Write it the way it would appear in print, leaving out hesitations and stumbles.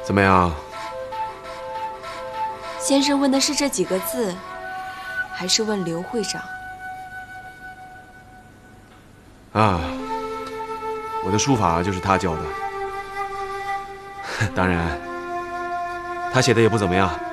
怎么样？ 先生问的是这几个字，还是问刘会长？ 啊，我的书法就是他教的，当然，他写的也不怎么样。